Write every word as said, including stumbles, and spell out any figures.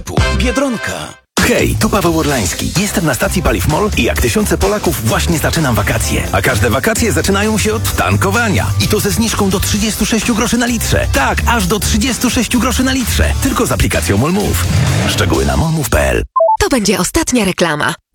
Biedronka. Hej, tu Paweł Orlański. Jestem na stacji Paliw MOL i jak tysiące Polaków właśnie zaczynam wakacje. A każde wakacje zaczynają się od tankowania. I to ze zniżką do trzydzieści sześć groszy na litrze. Tak, aż do trzydzieści sześć groszy na litrze. Tylko z aplikacją MOL Move. Szczegóły na molmove kropka p l. To będzie ostatnia reklama.